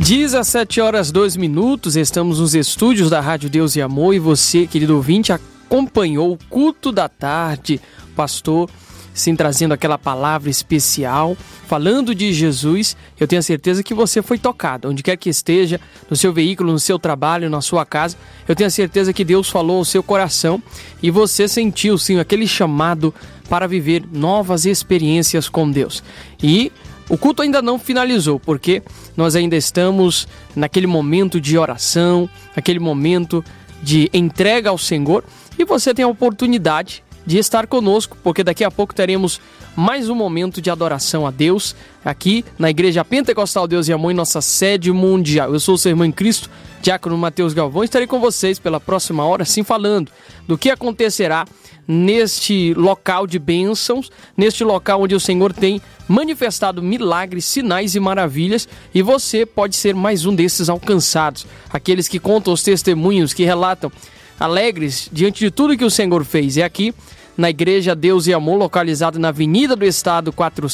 17h02, estamos nos estúdios da Rádio Deus e Amor e você, querido ouvinte, acompanhou o culto da tarde, pastor, sim, trazendo aquela palavra especial, falando de Jesus. Eu tenho a certeza que você foi tocado, onde quer que esteja, no seu veículo, no seu trabalho, na sua casa. Eu tenho a certeza que Deus falou ao seu coração e você sentiu, sim, aquele chamado para viver novas experiências com Deus. E o culto ainda não finalizou, porque nós ainda estamos naquele momento de oração, naquele momento de entrega ao Senhor, e você tem a oportunidade de estar conosco, porque daqui a pouco teremos mais um momento de adoração a Deus, aqui na Igreja Pentecostal Deus e Amor, em nossa sede mundial. Eu sou o seu irmão em Cristo, Diácono Mateus Galvão, e estarei com vocês pela próxima hora, assim, falando do que acontecerá neste local de bênçãos, neste local onde o Senhor tem manifestado milagres, sinais e maravilhas, e você pode ser mais um desses alcançados, aqueles que contam os testemunhos, que relatam alegres diante de tudo que o Senhor fez. É aqui na Igreja Deus e Amor, localizada na Avenida do Estado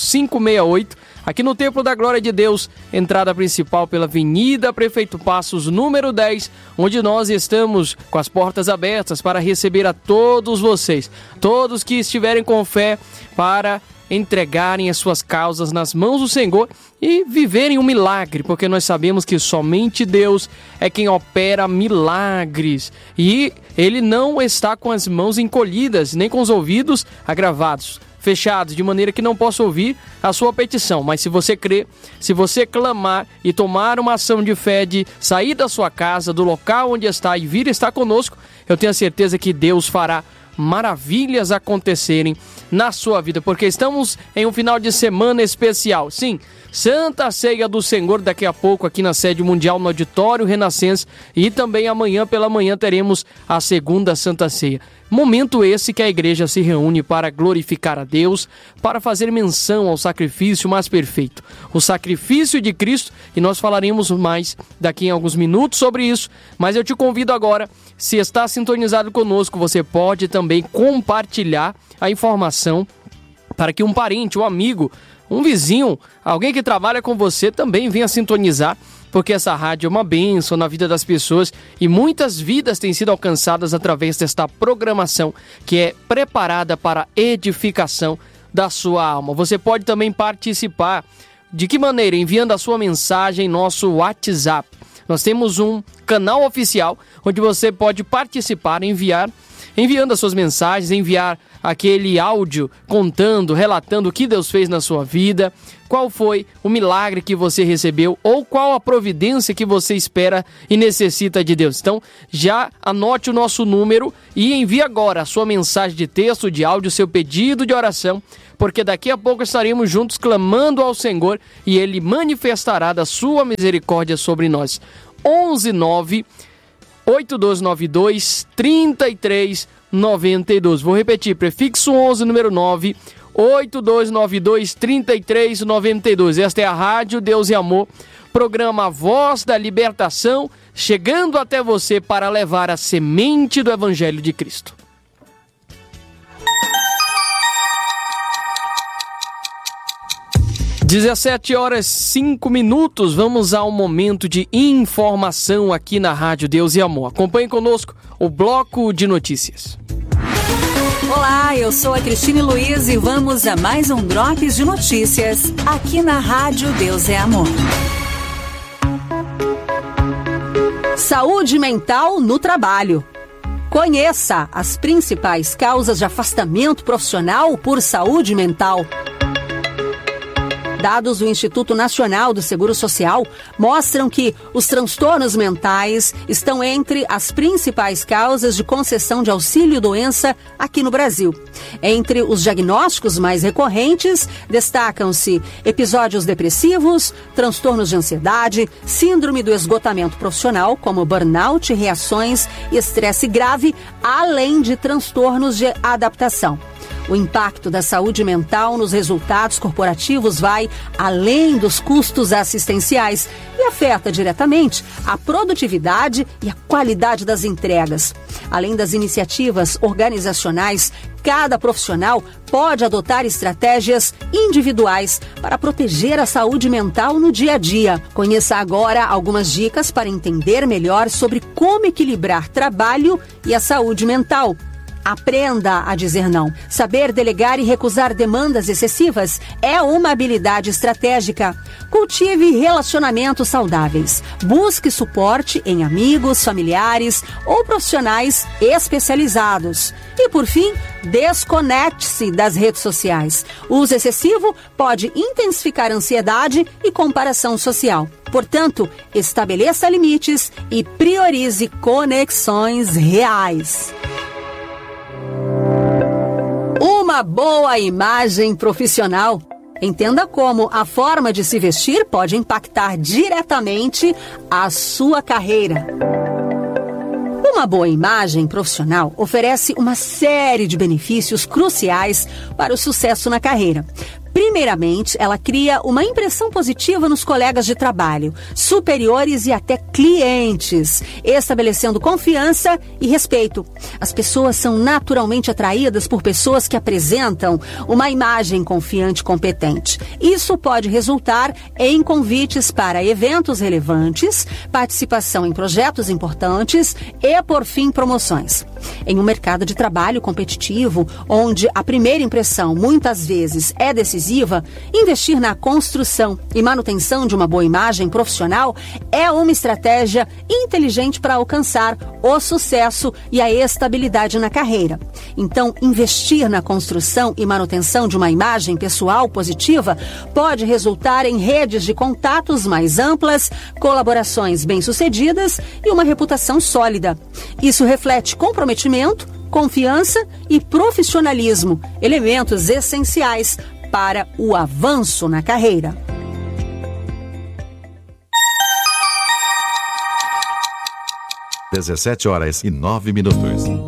4568, aqui no Templo da Glória de Deus, entrada principal pela Avenida Prefeito Passos, número 10, onde nós estamos com as portas abertas para receber a todos vocês, todos que estiverem com fé, para entregarem as suas causas nas mãos do Senhor e viverem um milagre, porque nós sabemos que somente Deus é quem opera milagres, e Ele não está com as mãos encolhidas, nem com os ouvidos agravados, fechados, de maneira que não possa ouvir a sua petição. Mas se você crer, se você clamar e tomar uma ação de fé, de sair da sua casa, do local onde está e vir estar conosco, eu tenho a certeza que Deus fará maravilhas acontecerem na sua vida, porque estamos em um final de semana especial. Sim, Santa Ceia do Senhor daqui a pouco aqui na sede mundial, no Auditório Renascença, e também amanhã pela manhã teremos a segunda Santa Ceia. Momento esse que a igreja se reúne para glorificar a Deus, para fazer menção ao sacrifício mais perfeito, o sacrifício de Cristo, e nós falaremos mais daqui em alguns minutos sobre isso, mas eu te convido agora, se está sintonizado conosco, você pode também compartilhar a informação para que um parente, um amigo, um vizinho, alguém que trabalha com você também venha sintonizar, porque essa rádio é uma bênção na vida das pessoas e muitas vidas têm sido alcançadas através desta programação que é preparada para a edificação da sua alma. Você pode também participar. De que maneira? Enviando a sua mensagem em nosso WhatsApp. Nós temos um canal oficial onde você pode participar, enviando as suas mensagens, enviar aquele áudio contando, relatando o que Deus fez na sua vida, qual foi o milagre que você recebeu ou qual a providência que você espera e necessita de Deus. Então, já anote o nosso número e envie agora a sua mensagem de texto, de áudio, seu pedido de oração, porque daqui a pouco estaremos juntos clamando ao Senhor e Ele manifestará da sua misericórdia sobre nós. 11-9-8292-3392. Vou repetir, prefixo 11, número 9, 8292-3392. Esta é a Rádio Deus e Amor, programa Voz da Libertação, chegando até você para levar a semente do Evangelho de Cristo. Às 17h05, vamos ao momento de informação aqui na Rádio Deus e Amor. Acompanhe conosco o Bloco de Notícias. Olá, eu sou a Cristine Luiz e vamos a mais um Drops de Notícias aqui na Rádio Deus é Amor. Saúde mental no trabalho. Conheça as principais causas de afastamento profissional por saúde mental. Dados do Instituto Nacional do Seguro Social mostram que os transtornos mentais estão entre as principais causas de concessão de auxílio-doença aqui no Brasil. Entre os diagnósticos mais recorrentes, destacam-se episódios depressivos, transtornos de ansiedade, síndrome do esgotamento profissional, como burnout, reações e estresse grave, além de transtornos de adaptação. O impacto da saúde mental nos resultados corporativos vai além dos custos assistenciais e afeta diretamente a produtividade e a qualidade das entregas. Além das iniciativas organizacionais, cada profissional pode adotar estratégias individuais para proteger a saúde mental no dia a dia. Conheça agora algumas dicas para entender melhor sobre como equilibrar trabalho e a saúde mental. Aprenda a dizer não. Saber delegar e recusar demandas excessivas é uma habilidade estratégica. Cultive relacionamentos saudáveis. Busque suporte em amigos, familiares ou profissionais especializados. E, por fim, desconecte-se das redes sociais. O uso excessivo pode intensificar a ansiedade e comparação social. Portanto, estabeleça limites e priorize conexões reais. Uma boa imagem profissional. Entenda como a forma de se vestir pode impactar diretamente a sua carreira. Uma boa imagem profissional oferece uma série de benefícios cruciais para o sucesso na carreira. Primeiramente, ela cria uma impressão positiva nos colegas de trabalho, superiores e até clientes, estabelecendo confiança e respeito. As pessoas são naturalmente atraídas por pessoas que apresentam uma imagem confiante e competente. Isso pode resultar em convites para eventos relevantes, participação em projetos importantes e, por fim, promoções. Em um mercado de trabalho competitivo, onde a primeira impressão muitas vezes é decisiva, investir na construção e manutenção de uma boa imagem profissional é uma estratégia inteligente para alcançar o sucesso e a estabilidade na carreira. Então, investir na construção e manutenção de uma imagem pessoal positiva pode resultar em redes de contatos mais amplas, colaborações bem-sucedidas e uma reputação sólida. Isso reflete comprometimento, confiança e profissionalismo, elementos essenciais para o avanço na carreira. Às 17h09.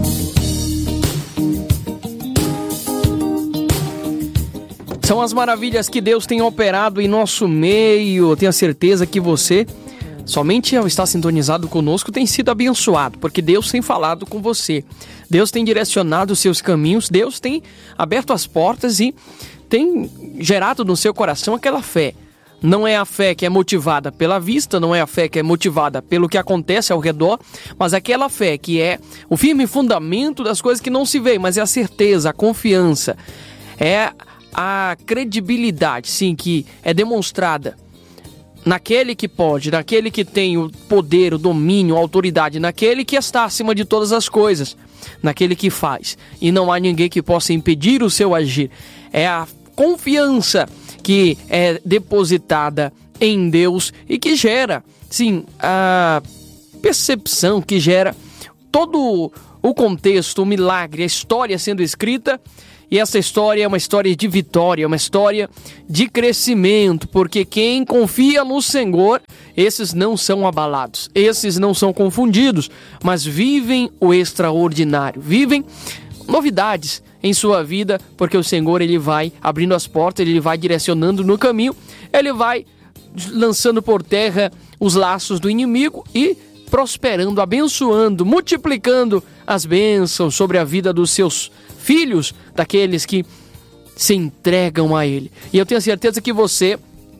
São as maravilhas que Deus tem operado em nosso meio. Eu tenho certeza que você, somente ao estar sintonizado conosco, tem sido abençoado, porque Deus tem falado com você. Deus tem direcionado os seus caminhos, Deus tem aberto as portas e tem gerado no seu coração aquela fé. Não é a fé que é motivada pela vista, não é a fé que é motivada pelo que acontece ao redor, mas aquela fé que é o firme fundamento das coisas que não se veem, mas é a certeza, a confiança, é a credibilidade, sim, que é demonstrada naquele que pode, naquele que tem o poder, o domínio, a autoridade, naquele que está acima de todas as coisas, naquele que faz, e não há ninguém que possa impedir o seu agir. É a confiança que é depositada em Deus e que gera, sim, a percepção, que gera todo o contexto, o milagre, a história sendo escrita. E essa história é uma história de vitória, uma história de crescimento, porque quem confia no Senhor, esses não são abalados, esses não são confundidos, mas vivem o extraordinário, vivem novidades em sua vida, porque o Senhor, ele vai abrindo as portas, ele vai direcionando no caminho, ele vai lançando por terra os laços do inimigo e prosperando, abençoando, multiplicando as bênçãos sobre a vida dos seus filhos, daqueles que se entregam a Ele. E eu tenho certeza que você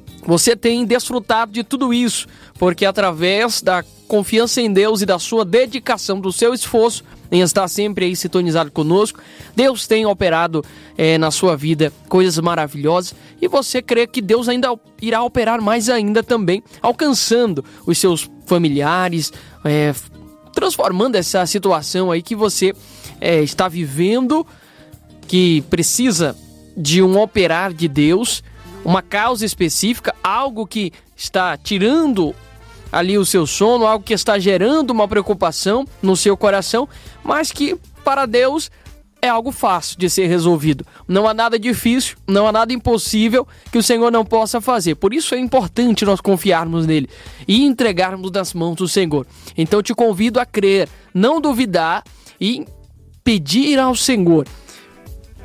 tem desfrutado de tudo isso, porque através da confiança em Deus e da sua dedicação, do seu esforço em estar sempre aí sintonizado conosco, Deus tem operado na sua vida coisas maravilhosas, e você crê que Deus ainda irá operar mais ainda também, alcançando os seus familiares, transformando essa situação aí que você está vivendo, que precisa de um operar de Deus, uma causa específica, algo que está tirando ali o seu sono, algo que está gerando uma preocupação no seu coração, mas que para Deus é algo fácil de ser resolvido. Não há nada difícil, não há nada impossível que o Senhor não possa fazer. Por isso é importante nós confiarmos nele e entregarmos nas mãos do Senhor. Então eu te convido a crer, não duvidar e pedir ao Senhor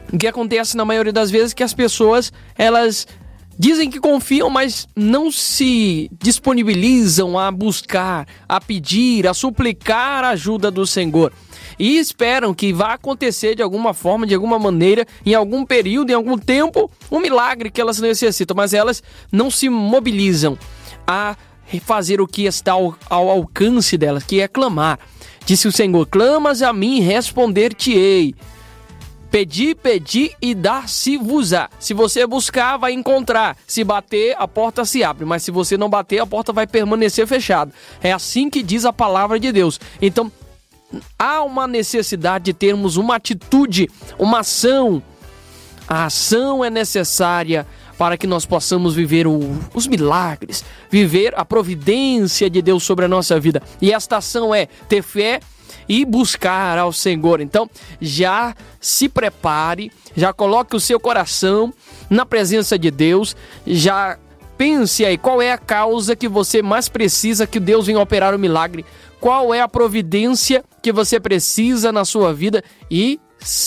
O que acontece na maioria das vezes é que as pessoas, elas dizem que confiam, mas não se disponibilizam a buscar, a pedir, a suplicar a ajuda do Senhor. E esperam que vá acontecer de alguma forma, de alguma maneira, em algum período, em algum tempo, um milagre que elas necessitam, mas elas não se mobilizam a fazer o que está ao alcance delas, que é clamar. Disse o Senhor: clamas a mim, responder-te-ei. Pedi e dar-se-vos-á. Se você buscar, vai encontrar. Se bater, a porta se abre. Mas se você não bater, a porta vai permanecer fechada. É assim que diz a palavra de Deus. Então, há uma necessidade de termos uma atitude, uma ação. A ação é necessária para que nós possamos viver os milagres, viver a providência de Deus sobre a nossa vida. E esta ação é ter fé e buscar ao Senhor. Então, já se prepare, já coloque o seu coração na presença de Deus, já pense aí qual é a causa que você mais precisa que Deus venha operar o milagre, qual é a providência que você precisa na sua vida e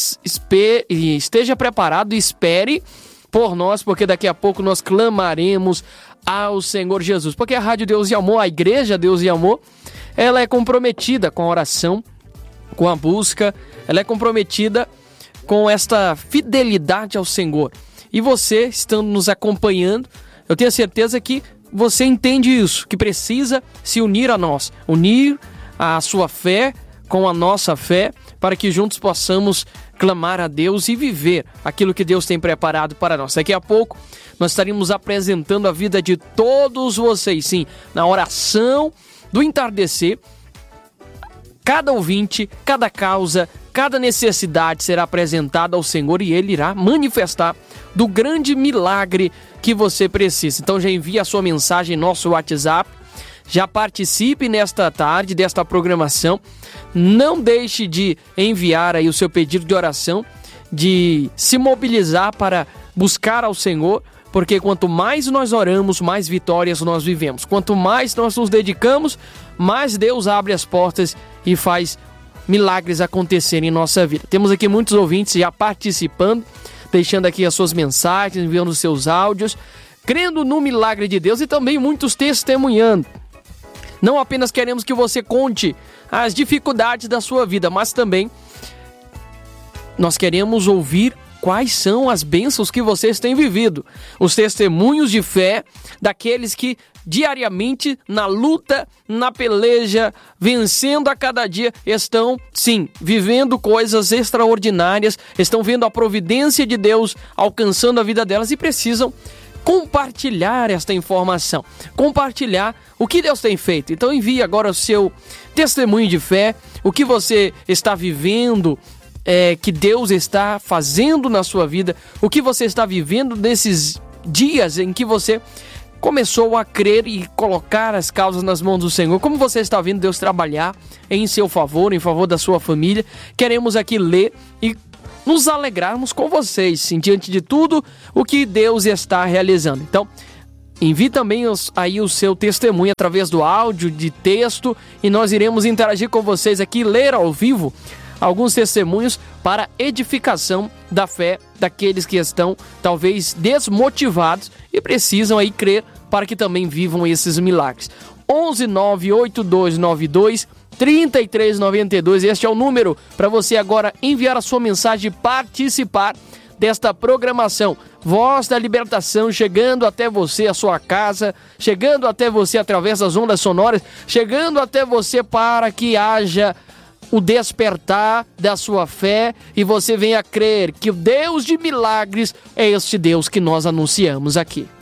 esteja preparado e espere por nós, porque daqui a pouco nós clamaremos ao Senhor Jesus. Porque a Rádio Deus e Amor, a Igreja Deus e Amor, ela é comprometida com a oração, com a busca, ela é comprometida com esta fidelidade ao Senhor. E você, estando nos acompanhando, eu tenho certeza que você entende isso, que precisa se unir a nós, unir a sua fé com a nossa fé, para que juntos possamos clamar a Deus e viver aquilo que Deus tem preparado para nós. Daqui a pouco nós estaremos apresentando a vida de todos vocês, sim, na oração do entardecer. Cada ouvinte, cada causa, cada necessidade será apresentada ao Senhor e Ele irá manifestar do grande milagre que você precisa. Então já envie a sua mensagem em nosso WhatsApp, já participe nesta tarde desta programação. Não deixe de enviar aí o seu pedido de oração, de se mobilizar para buscar ao Senhor, porque quanto mais nós oramos, mais vitórias nós vivemos. Quanto mais nós nos dedicamos, mais Deus abre as portas e faz milagres acontecerem em nossa vida. Temos aqui muitos ouvintes já participando, deixando aqui as suas mensagens, enviando os seus áudios, crendo no milagre de Deus e também muitos testemunhando. Não apenas queremos que você conte as dificuldades da sua vida, mas também nós queremos ouvir quais são as bênçãos que vocês têm vivido. Os testemunhos de fé daqueles que diariamente na luta, na peleja, vencendo a cada dia, estão, sim, vivendo coisas extraordinárias, estão vendo a providência de Deus alcançando a vida delas e precisam compartilhar esta informação, compartilhar o que Deus tem feito. Então envie agora o seu testemunho de fé, o que você está vivendo, que Deus está fazendo na sua vida, o que você está vivendo nesses dias em que você começou a crer e colocar as causas nas mãos do Senhor. Como você está vendo Deus trabalhar em seu favor, em favor da sua família. Queremos aqui ler e nos alegrarmos com vocês, sim, diante de tudo o que Deus está realizando. Então, envie também aí o seu testemunho através do áudio, de texto, e nós iremos interagir com vocês aqui, ler ao vivo alguns testemunhos para edificação da fé daqueles que estão talvez desmotivados e precisam aí crer para que também vivam esses milagres. 11 98292 3392, este é o número para você agora enviar a sua mensagem e participar desta programação. Voz da Libertação chegando até você, a sua casa, chegando até você através das ondas sonoras, chegando até você para que haja o despertar da sua fé e você venha crer que o Deus de milagres é este Deus que nós anunciamos aqui.